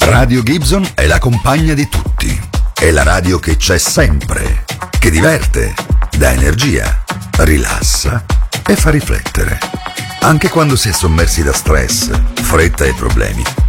Radio Gibson è la compagna di tutti. È la radio che c'è sempre, che diverte, dà energia, rilassa e fa riflettere. Anche quando si è sommersi da stress, fretta e problemi,